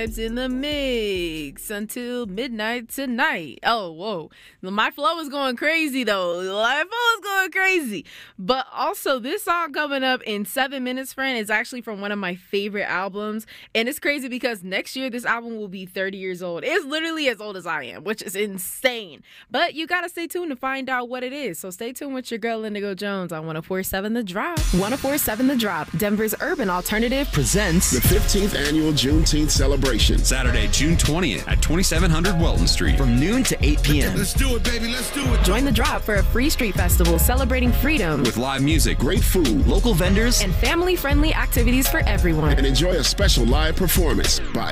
vibes in the mix until midnight tonight. Oh, whoa. My flow is going crazy, though. My flow is going crazy. But also, this song coming up in 7 minutes, friend, is actually from one of my favorite albums. And it's crazy because next year, this album will be 30 years old. It's literally as old as I am, which is insane. But you got to stay tuned to find out what it is. So stay tuned with your girl, Indigo Jones, on 104.7 The Drop. 104.7 The Drop, Denver's urban alternative, presents the 15th annual Juneteenth celebration. Saturday, June 20th at 2700 Welton Street. From noon to 8 p.m. Let's do it, baby. Let's do it. Join The Drop for a free street festival celebrating freedom. With live music, Great food, Local vendors, and family-friendly activities for everyone. and enjoy a special live performance by